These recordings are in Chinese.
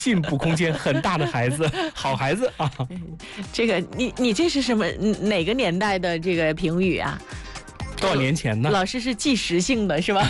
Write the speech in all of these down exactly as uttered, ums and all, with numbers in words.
进步空间很大的孩子，好孩子啊！ 这个你你这是什么哪个年代的这个评语啊？ 多少年前呢？ 老师是即时性的是吧？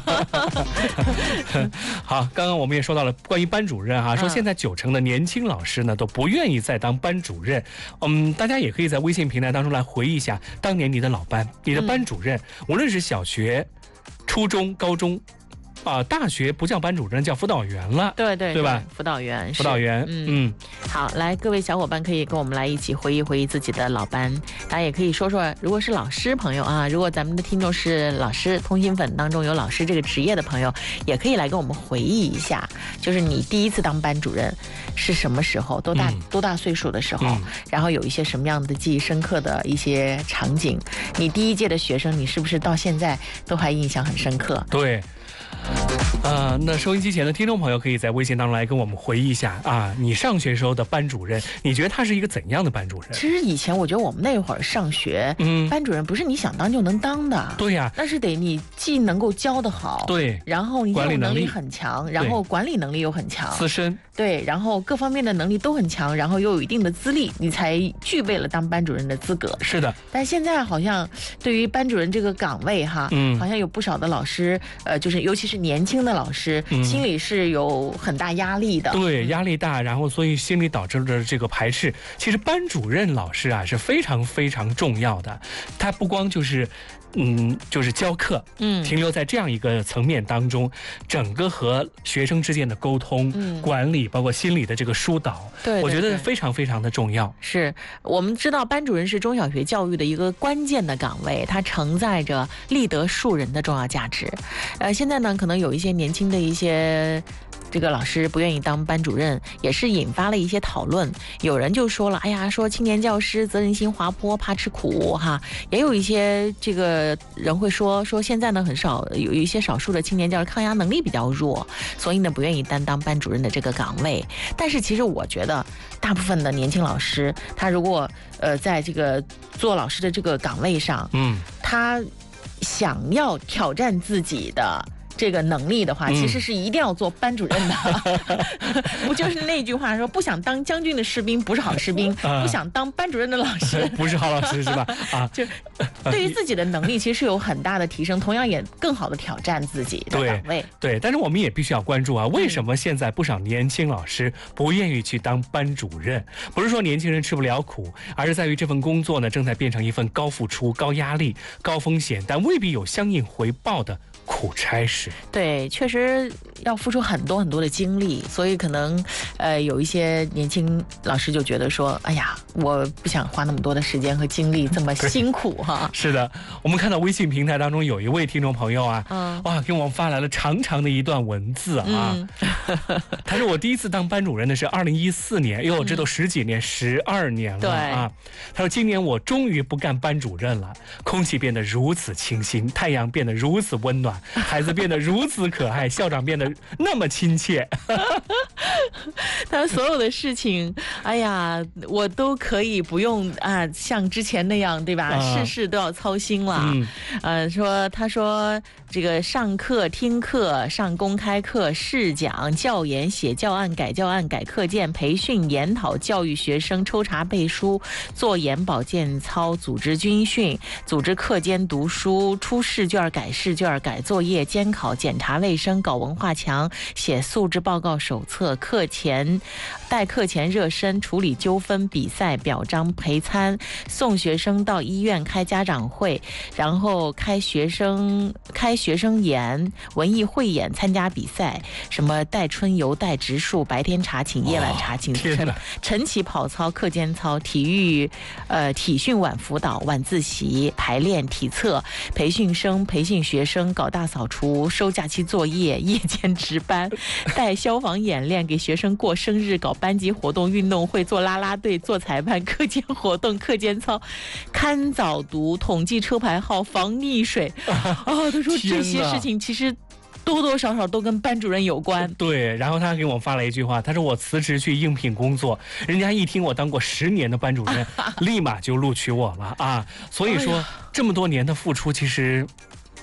好，刚刚我们也说到了关于班主任哈、啊，说现在九成的年轻老师呢都不愿意再当班主任。嗯，大家也可以在微信平台当中来回忆一下当年你的老班，你的班主任，嗯、无论是小学、初中、高中。啊，大学不叫班主任，叫辅导员了。 对对对吧？ 辅导员， 辅导员，嗯嗯。 好，来，各位小伙伴可以跟我们来一起回忆回忆自己的老班，大家也可以说说，如果是老师朋友啊，如果咱们的听众是老师，通心粉当中有老师这个职业的朋友，也可以来跟我们回忆一下，就是你第一次当班主任是什么时候，多大、嗯、多大岁数的时候、嗯，然后有一些什么样的记忆深刻的一些场景，你第一届的学生，你是不是到现在都还印象很深刻？ 对。呃，那收音机前的听众朋友可以在微信当中来跟我们回忆一下啊，你上学时候的班主任，你觉得他是一个怎样的班主任？ 其实以前我觉得我们那会儿上学，嗯，班主任不是你想当就能当的， 对呀、啊， 那是得你既能够教得好， 对， 然后你管理能力很强，然后管理能力又很强， 资深， 对，然后各方面的能力都很强，然后又有一定的资历，你才具备了当班主任的资格。 是的， 但现在好像对于班主任这个岗位哈，嗯，好像有不少的老师，呃，就是尤其是年轻的老师，嗯、心里是有很大压力的。 对，压力大，然后所以心里导致了这个排斥。其实班主任老师啊是非常非常重要的，他不光就是。嗯，就是教课，嗯，停留在这样一个层面当中，整个和学生之间的沟通、嗯、管理，包括心理的这个疏导， 对， 我觉得非常非常的重要。 是我们知道，班主任是中小学教育的一个关键的岗位，它承载着立德树人的重要价值。呃，现在呢，可能有一些年轻的一些。这个老师不愿意当班主任，也是引发了一些讨论。有人就说了，哎呀，说青年教师责任心滑坡，怕吃苦哈。也有一些这个人会说，说现在呢很少有一些少数的青年教师抗压能力比较弱，所以呢不愿意担当班主任的这个岗位。但是其实我觉得，大部分的年轻老师，他如果呃在这个做老师的这个岗位上，嗯，他想要挑战自己的。这个能力的话，其实是一定要做班主任的，嗯、不就是那句话说，不想当将军的士兵不是好士兵，啊、不想当班主任的老师不是好老师是吧？啊， 就对于自己的能力其实是有很大的提升，同样也更好的挑战自己的岗位。 对，对，但是我们也必须要关注啊，为什么现在不少年轻老师不愿意去当班主任？不是说年轻人吃不了苦，而是在于这份工作呢，正在变成一份高付出、高压力、高风险，但未必有相应回报的苦差事。 对，确实要付出很多很多的精力，所以可能呃有一些年轻老师就觉得说，哎呀，我不想花那么多的时间和精力这么辛苦哈。 是的，我们看到微信平台当中有一位听众朋友啊，嗯、哇，给我们发来了长长的一段文字啊。嗯、他说我第一次当班主任的是二零一四年，哟，这都十几年，十二年了啊。他说今年我终于不干班主任了，空气变得如此清新，太阳变得如此温暖。孩子变得如此可爱，校长变得那么亲切。 他所有的事情，哎呀，我都可以不用啊，像之前那样，对吧？啊、事事都要操心了。嗯，呃，说他说这个上课、听课、上公开课、试讲、教研、写教案、改教案、改课件、培训、研讨、教育学生、抽查背书、做研保健操、组织军训、组织课间读书、出试卷、改试卷、改作业、监考、检查卫生、搞文化墙、写素质报告手册、课前、代课前热身、处理纠纷、比赛、表彰、陪餐、送学生到医院开家长会，然后开学生开学生演、文艺汇演、参加比赛，什么带春游、带植树、白天查寝、夜晚查寝、晨晨起跑操、课间操、体育呃体训晚辅导、晚自习、排练、体测、培训生、培训学生、搞大扫除、收假期作业、夜间值班、带消防演练、给学生过生日、搞班级活动、运动会、做啦啦队、做裁判、课间活动、课间操、看早读、统计车牌号、防溺水。哦，他说这些事情其实多多少少都跟班主任有关。 对，然后他给我发了一句话，他说我辞职去应聘工作，人家一听我当过十年的班主任，立马就录取我了啊。所以说、哎、这么多年的付出，其实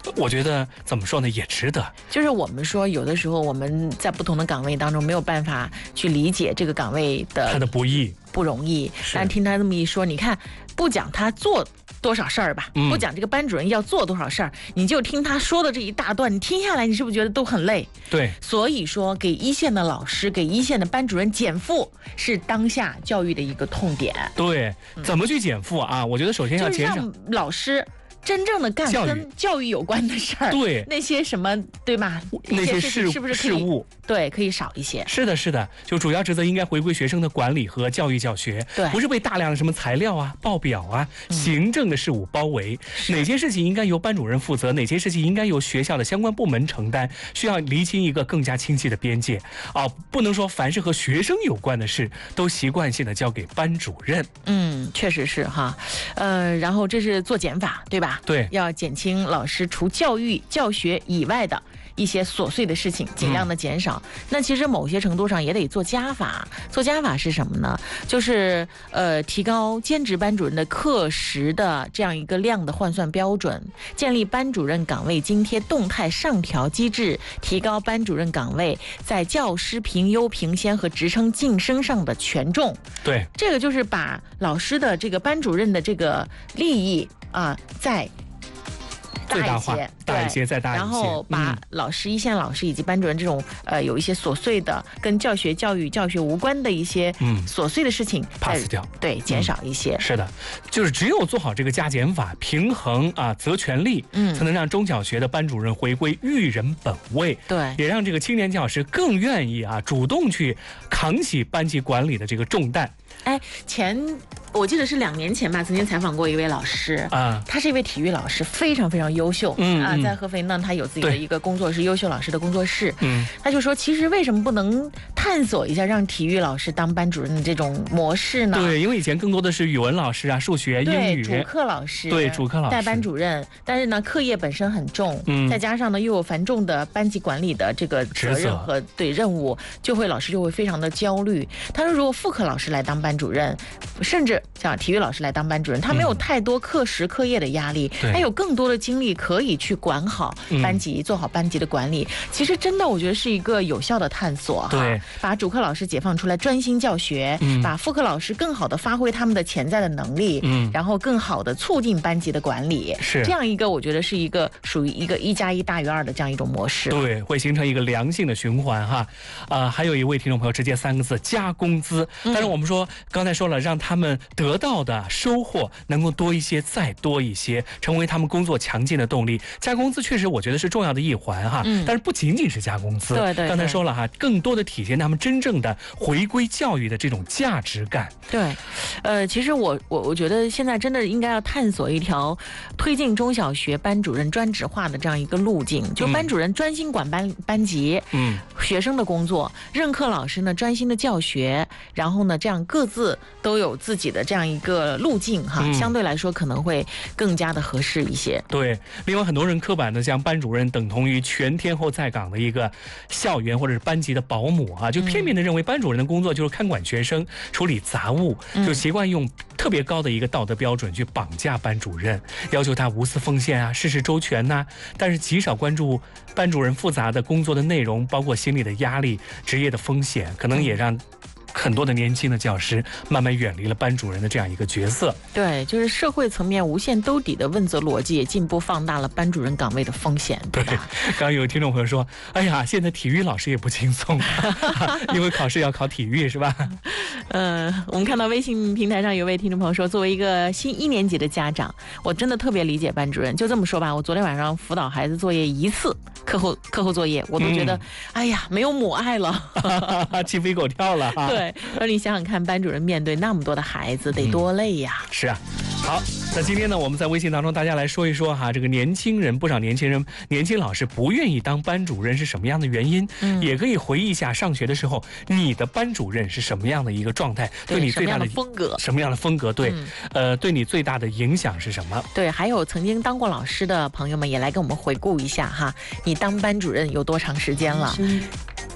我觉得怎么说呢，也值得。 就是我们说，有的时候我们在不同的岗位当中没有办法去理解这个岗位的它的不易。 不容易，但听他这么一说，你看，不讲他做多少事儿吧，嗯、不讲这个班主任要做多少事儿，你就听他说的这一大段，你听下来，你是不是觉得都很累？ 对， 所以说给一线的老师、给一线的班主任减负是当下教育的一个痛点。 对，怎么去减负啊？嗯、我觉得首先要减少、 就是、让老师。真正的干跟教育有关的事儿， 对那些什么对吧？ 那些事是不是事务对可以少一些？ 是的，是的，就主要职责应该回归学生的管理和教育教学， 对， 不是被大量的什么材料啊、报表啊、嗯、行政的事务包围。哪些事情应该由班主任负责，哪些事情应该由学校的相关部门承担，需要厘清一个更加清晰的边界啊！不能说凡是和学生有关的事都习惯性的交给班主任。 嗯，确实是哈，呃，然后这是做减法，对吧？ 对， 要减轻老师除教育教学以外的一些琐碎的事情，尽量的减少。嗯、那其实某些程度上也得做加法。做加法是什么呢？就是呃，提高兼职班主任的课时的这样一个量的换算标准，建立班主任岗位津贴动态上调机制，提高班主任岗位在教师评优评先和职称晋升上的权重。 对， 这个就是把老师的这个班主任的这个利益啊，在最大化，大一些，再大一些， 然后把老师、一线老师以及班主任这种呃有一些琐碎的跟教学、教育、教学无关的一些嗯琐碎的事情 pass 掉， 对，减少一些。 嗯、是的，就是只有做好这个加减法，平衡啊责权利，嗯，才能让中小学的班主任回归育人本位， 对， 也让这个青年教师更愿意啊主动去扛起班级管理的这个重担。 哎，前我记得是两年前吧，曾经采访过一位老师啊，他是一位体育老师，非常非常优秀，嗯啊，在合肥呢，他有自己的一个工作室，优秀老师的工作室，嗯，他就说，其实为什么不能探索一下让体育老师当班主任的这种模式呢？ 对，因为以前更多的是语文老师啊、数学、英语主课老师， 对主课老师带班主任，但是呢，课业本身很重，嗯，再加上呢又有繁重的班级管理的这个责任和对任务，就会老师就会非常的焦虑。他说，如果副课老师来当班主任，甚至像体育老师来当班主任，他没有太多课时课业的压力，嗯、他有更多的精力可以去管好班级，嗯、做好班级的管理。其实真的，我觉得是一个有效的探索哈。 对， 把主课老师解放出来，专心教学，嗯、把副课老师更好的发挥他们的潜在的能力，嗯，然后更好的促进班级的管理。 是这样一个，我觉得是一个属于一个一加一大于二的这样一种模式。 对，会形成一个良性的循环哈。啊、呃，还有一位听众朋友直接三个字：加工资。但是我们说，刚才说了，让他们得到的收获能够多一些，再多一些，成为他们工作强劲的动力。加工资确实我觉得是重要的一环哈，嗯、但是不仅仅是加工资， 对 对, 对， 刚才说了哈，更多的体现他们真正的回归教育的这种价值感。 对，呃，其实我我我觉得现在真的应该要探索一条推进中小学班主任专职化的这样一个路径，就班主任专心管班、嗯、班级，嗯，学生的工作，任课老师呢专心的教学，然后呢这样各自都有自己的这样一个路径哈，嗯、相对来说可能会更加的合适一些。 对，另外很多人刻板的将班主任等同于全天候在岗的一个校园或者是班级的保姆啊，就片面的认为班主任的工作就是看管学生、处理杂物，就习惯用特别高的一个道德标准去绑架班主任，要求他无私奉献啊、事事周全呐、啊，但是极少关注班主任复杂的工作的内容，包括心理的压力、职业的风险，可能也让很多的年轻的教师慢慢远离了班主任的这样一个角色。 对，就是社会层面无限兜底的问责逻辑，也进一步放大了班主任岗位的风险。对， 刚刚有听众朋友说，哎呀，现在体育老师也不轻松、啊，因为考试要考体育是吧？ 呃，我们看到微信平台上有位听众朋友说，作为一个新一年级的家长，我真的特别理解班主任。就这么说吧，我昨天晚上辅导孩子作业一次，课后课后作业，我都觉得，嗯、哎呀，没有母爱了， 鸡飞狗跳了哈。 对，而你想想看，班主任面对那么多的孩子，得多累呀！ 嗯、是啊，好，那今天呢，我们在微信当中，大家来说一说哈，这个年轻人，不少年轻人、年轻老师不愿意当班主任是什么样的原因？嗯，也可以回忆一下上学的时候，你的班主任是什么样的一个状态，对你最大的风格， 什么样的风格？对，嗯、呃，对你最大的影响是什么？ 对，还有曾经当过老师的朋友们，也来跟我们回顾一下哈，你当班主任有多长时间了？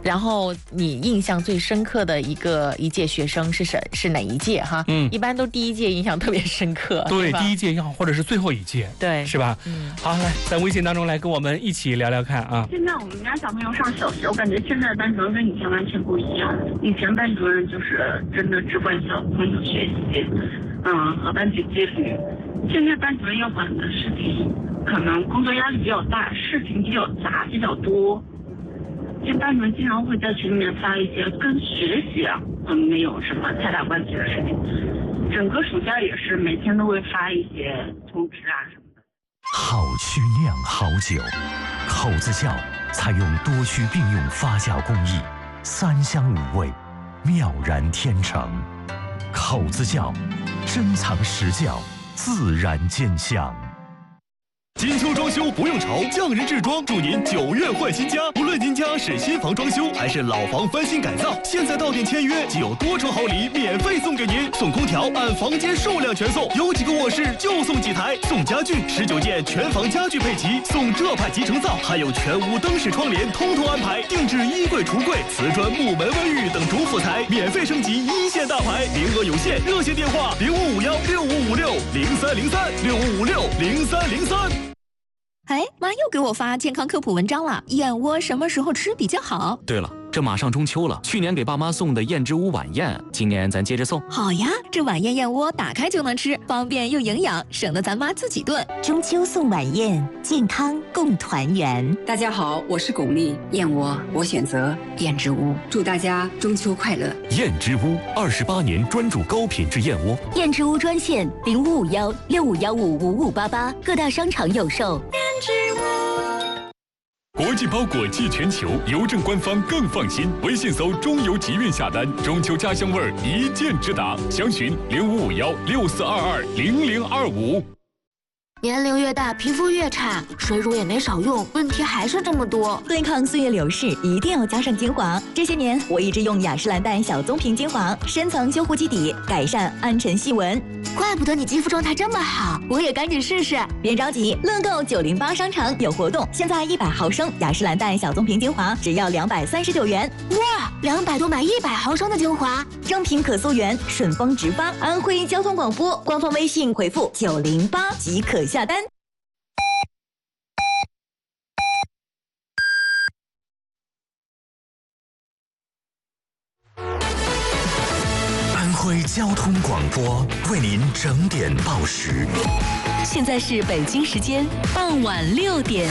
然后你印象最深刻的一个一届学生是什是哪一届哈？嗯，一般都第一届印象特别深刻， 对，第一届要或者是最后一届， 对， 是吧？嗯，好，来在微信当中来跟我们一起聊聊看啊。 现在我们家小朋友上小学，我感觉现在的班主任跟以前完全不一样。以前班主任就是真的只管小朋友学习，嗯，和班级纪律。现在班主任要管的事情，可能工作压力比较大，事情比较杂，比较多。这班主任经常会在群里面发一些跟学习啊，嗯，没有什么太大关系的事情。整个暑假也是每天都会发一些通知啊什么的。 好曲酿好酒，口子窖采用多区并用发酵工艺，三香五味，妙然天成。口子窖，珍藏实窖，自然见香。 金秋装修不用愁，匠人制装祝您九月换新家。无论您家是新房装修还是老房翻新改造，现在到店签约即有多重好礼免费送给您，送空调按房间数量全送，有几个卧室就送几台，送家具十九件全房家具配齐，送浙派集成灶，还有全屋灯饰窗帘通通安排，定制衣柜橱柜、瓷砖木门卫浴等主辅材，免费升级一线大牌，名额有限，热线电话零五五幺六五五六零三零三六五五六零三零三。 哎，妈又给我发健康科普文章了，燕窝什么时候吃比较好？ 对了，这马上中秋了，去年给爸妈送的燕之屋晚宴，今年咱接着送。 好呀，这晚宴燕窝打开就能吃，方便又营养，省得咱妈自己炖。 中秋送晚宴，健康共团圆。 大家好，我是巩俐，燕窝我选择燕之屋，祝大家中秋快乐。 燕之屋二十八年专注高品质燕窝。 燕之屋专线零五五幺六五幺五五五八八，各大商场有售。 国际包裹寄全球，邮政官方更放心。微信搜中邮集运下单，中秋家乡味儿一键直达。详询零五五幺六四二二零零二五。 年龄越大，皮肤越差，水乳也没少用，问题还是这么多。 对抗岁月流逝，一定要加上精华。这些年，我一直用雅诗兰黛小棕瓶精华，深层修护基底，改善暗沉细纹。 怪不得你肌肤状态这么好，我也赶紧试试。 别着急，乐购九零八商场有活动，现在一百毫升雅诗兰黛小棕瓶精华只要两百三十九元。 哇，两百多买一百毫升的精华， 正品可溯源，顺丰直发。安徽交通广播官方微信回复九零八即可下单。 安徽交通广播为您整点报时。 现在是北京时间傍晚六点。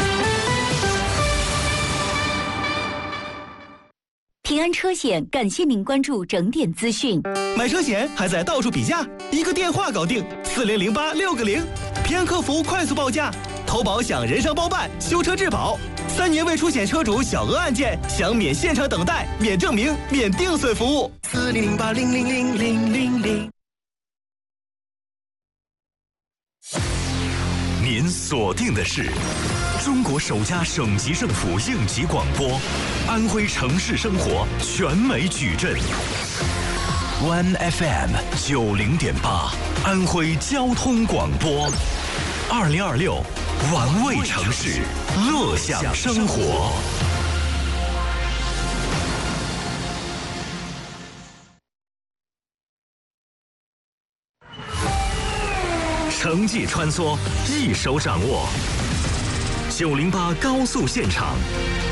平安车险感谢您关注整点资讯。 买车险还在到处比价，一个电话搞定，四零零八六个零，平安客服快速报价，投保享人伤包办，修车质保，三年未出险车主小额案件享免现场等待、免证明、免定损服务。四零零八零零零零零零。 您锁定的是中国首家省级政府应急广播，安徽城市生活全美矩阵 ，One F M 九零点八，安徽交通广播，二零二六，玩味城市，乐享生活。城际穿梭，一手掌握。九零八高速现场，